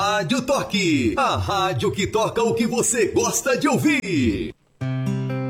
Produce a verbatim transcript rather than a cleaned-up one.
Rádio Toque, a rádio que toca o que você gosta de ouvir.